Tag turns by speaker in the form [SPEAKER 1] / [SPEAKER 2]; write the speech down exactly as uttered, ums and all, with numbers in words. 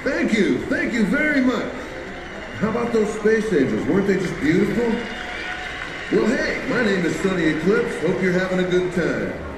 [SPEAKER 1] Thank you. Thank you very much. How about those space angels? Weren't they just beautiful? Well, hey, my name is Sunny Eclipse. Hope you're having a good time.